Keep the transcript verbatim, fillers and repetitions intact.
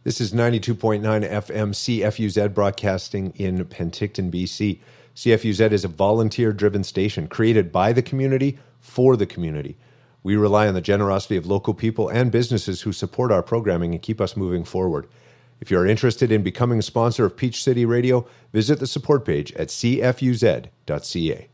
This is ninety-two point nine F M C F U Z broadcasting in Penticton, B C. C F U Z is a volunteer-driven station created by the community for the community. We rely on the generosity of local people and businesses who support our programming and keep us moving forward. If you are interested in becoming a sponsor of Peach City Radio, visit the support page at c f u z dot c a.